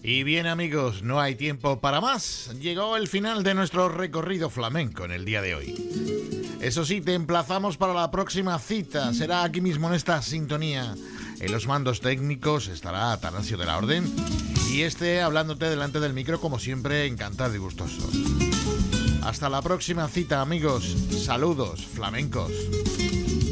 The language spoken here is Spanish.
Y bien, amigos, no hay tiempo para más. Llegó el final de nuestro recorrido flamenco en el día de hoy. Eso sí, te emplazamos para la próxima cita. Será aquí mismo en esta sintonía. En los mandos técnicos estará Atanasio de la Orden. Y hablándote delante del micro, como siempre, encantado y gustoso. Hasta la próxima cita, amigos. Saludos flamencos.